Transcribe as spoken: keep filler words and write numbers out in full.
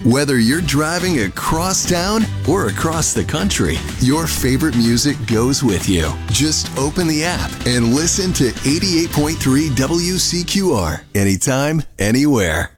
Whether you're driving across town or across the country, your favorite music goes with you. Just open the app and listen to eighty-eight point three W C Q R anytime, anywhere.